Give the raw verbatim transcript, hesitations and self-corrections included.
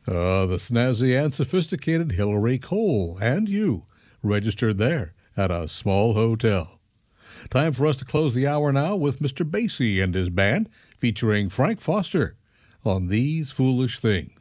Uh, the snazzy and sophisticated Hillary Cole and you registered there at a small hotel. Time for us to close the hour now with Mister Basie and his band featuring Frank Foster on These Foolish Things.